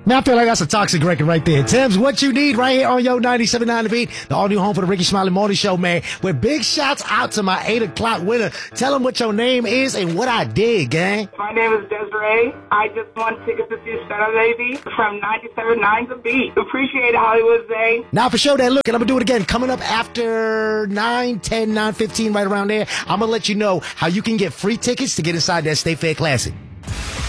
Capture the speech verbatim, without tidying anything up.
Man, I feel like that's a toxic record right there. Tim's What You Need right here on Yo ninety-seven point nine The Beat, the all-new home for the Ricky Smiley Morning Show, man. With big shouts out to my eight o'clock winner. Tell them what your name is and what I did, gang. My name is Desiree. I just won tickets to see Stunner Baby from ninety-seven point nine The Beat. Appreciate it, Hollywood Zay. Now for sure that look, and I'm going to do it again. Coming up after nine, ten, nine fifteen, right around there, I'm going to let you know how you can get free tickets to get inside that State Fair Classic.